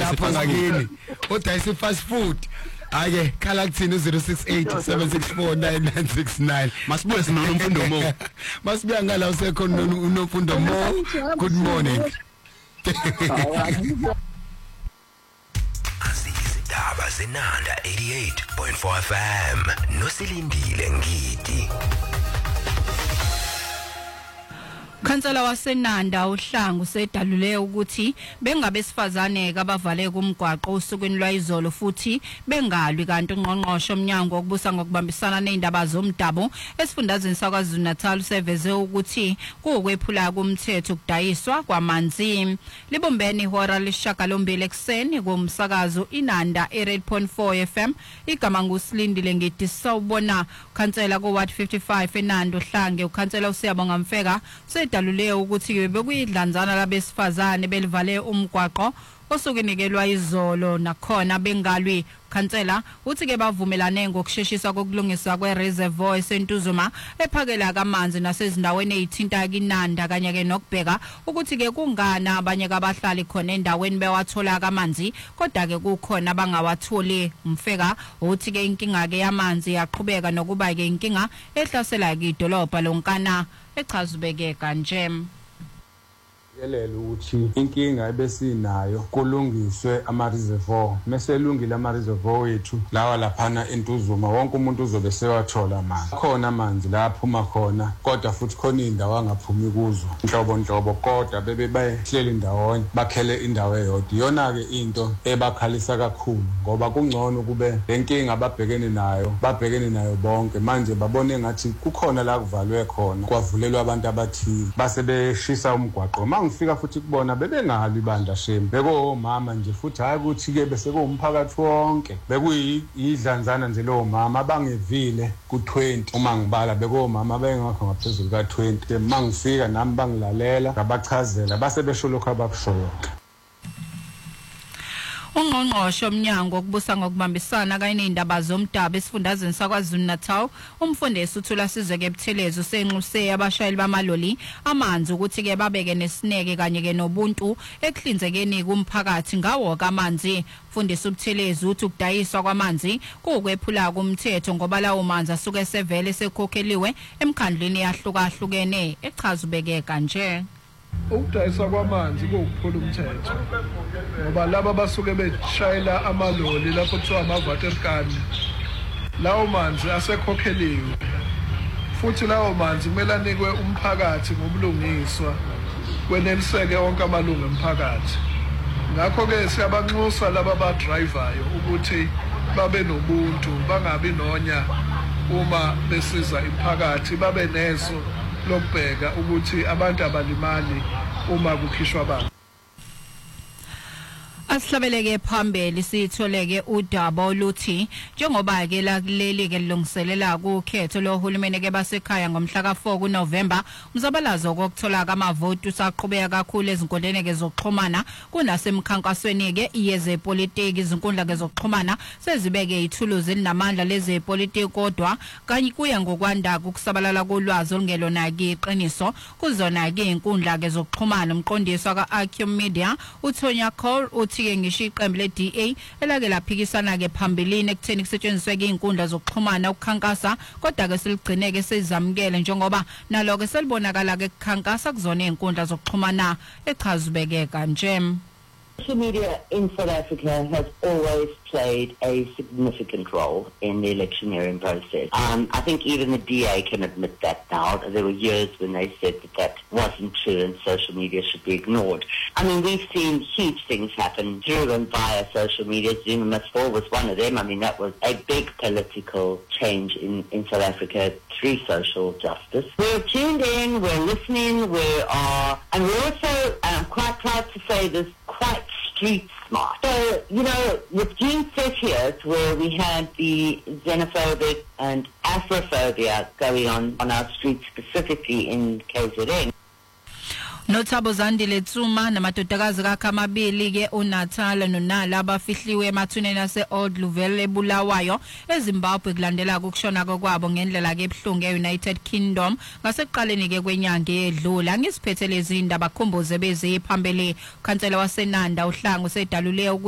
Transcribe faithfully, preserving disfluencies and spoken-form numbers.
lapha ngakini udayisa fast food ake khala kuthini zero six eight seven six four nine nine six nine masibuye sinono Mfundo Mo masibuya ngala usekho unoMfundo Mo good morning Asizidaba zenanda eighty-eight point four F M nosilindile ngidi. Khansela waseNanda uHlangu sedalule ukuthi bengabesifazane kabavale kumgwaqo usukwini lwayizolo futhi bengalwi kanti ungqongqosho omnyango wokubusa ngokubambisana nezindaba zomdabu esifundazweni saKwaZulu Natal useveze ukuthi kuwukwephula kumthetho ukudayiswa kwamanzi. Libumbeni ihora leshagalombili ekseni kumsakazo iNanda eighty-eight point four F M igama ngusilindile ngidi sawubona khansela ku Ward fifty-five eNanda uHlange ukhansela uSiyabonga Mfeka dalule ukuthi bekuyidlanzana labesifazane belivale umgwaqo osukunikelwa izolo nakhona bengalwi. Khansela uthi ke bavumelane ngokusheshisa kokulungisa kwereservoir eSentuzuma ephakela kamanzi nasezindaweni ezithinta kiNanda kanye ke nokubheka ukuthi ke kungana abanye kabahlali khona endaweni bewathola kamanzi kodwa ke kukhona bangawatholi. Mfeka uthi ke inkinga ke yamanzi yaqhubeka nokuba ke inkinga ehlasela idolobha lonkana echazubeke kanje. Yelelo ukuthi inkinga ebesinayo kulungiswe ama reservoir meselungile ama reservoir wethu lawa laphana eNtuzuma wonke umuntu uzobe sewathola amanzi khona amanzi la aphuma khona kodwa futhi khona indawo angaphumi kuzo inhlobo inhlobo kodwa bebe bayehleli indawonye bakhele indawo eyodwa yona ke into ebakhalisa kakhulu ngoba kungcono kube lenkinga ababhekene nayo babhekene nayo bonke manje babone ngathi kukhona la kuvalwe khona kwavulelwa abantu abathile base beshisa umgwaqo ngifika futhi kubona bebengali bandla shemi beko mama nje futhi hayi ukuthi ke bese kuumphakathi wonke bekuyidlanzana nje lo mama bangevile ku twenty uma ngibala beko mama bengakho ngaphezulu ka twenty mangifika nami bangilalela ngabachazela base besho lokho abakushoyo. Ungqongqosho omnyango wokubusa ngokubambisana kanye nezindaba zomdabu esifundazweni saKwaZulu Natal umfundisi uthula sizwe ke Buthelezi usenxuse abashayeli bamaloli amanzi ukuthi ke babeke nesineke kanye ke nobuntu ekuhlinzekeni kumphakathi ngawo kamanzi. Mfundisi uButhelezi uthi ukudayiswa kwamanzi kuwukwephula kumthetho ngoba lawo manzi asuke sevele sekhokheliwe emkhandleni yahlukahlukene echazubeke kanje. Ukudayiswa kwamanzi kuwukuphula umthetho ngoba laba basuke beshayela amaloli lapho kuthiwa ama-waterkan lawo manzi asekhokheliwe futhi lawo manzi kumele anikwe umphakathi ngobulungiswa kweneliseke wonke amalungu emphakathi. Ngakho-ke siyabanxusa laba abadrayivayo ukuthi babe nobuntu bangabi nonya uma besiza imphakathi babe neso lokubheka ukuthi abantu abalimali uma kukhishwa abantu. Asihlabeleke phambili sitholeke udaba oluthi njengoba ke lakuleli ke lilungiselela ukhetho lohulumeni ke basekhaya ngomhla ka four kuNovember umzabalazo kokuthola amavoti usaqhubeka kakhulu ezinkundleni ke zokuxhumana kunasemkhankasweni ke yezepolitiki izinkundla ke zokuxhumana sezibeke ithuluzi elinamandla lezepolitiki kodwa kanye kuya ngokwanda ukusabalala kolwazi olungelona ke iqiniso kuzona ke inkundla ke zokuxhumana umqondisi ka Acom Media uTonya Cole uthi ke ngisho iqembu le D A elake laphikisana ke phambilini ekutheni kusetshenziswe ke inkundla zokuxhumana ukukhankasa kodwa ke siligcineke sezamukele njengoba nalo ke selibonakala ke kukhankasa kuzona inkundla zokuxhumana echazubeke kanje. Social media in South Africa has always played a significant role in the electioneering process. Um, I think even the D A can admit that now. There were years when they said that that wasn't true and social media should be ignored. I mean, we've seen huge things happen through and via social media. Zuma Must Fall was one of them. I mean, that was a big political change in, in South Africa through social justice. We're tuned in, we're listening, we are, and we're also, and I'm quite proud to say this, quite street smart. So, you know, with June thirtieth, where we had the xenophobic and Afrophobia going on on our streets, specifically in K Z N. Nothabo Zandile Tsuma namadodakazi kaKhamabili ke uNatal nonala abafihliwe emathuneni ase Old Luvelle eBulawayo eZimbabwe kulandela ukushona kwabo ngendlela ke ebhlungu eUnited Kingdom ngaseqaleni ke kwenyanga edlula. Ngisiphethe lezi indaba khumbuze bezi phambili khansela waseNanda uHlangu sedalule